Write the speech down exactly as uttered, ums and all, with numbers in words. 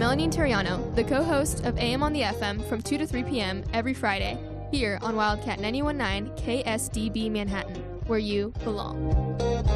Melanie Terriano, the co-host of A M on the F M from two to three p.m. every Friday, here on Wildcat ninety-one point nine K S D B Manhattan, where you belong.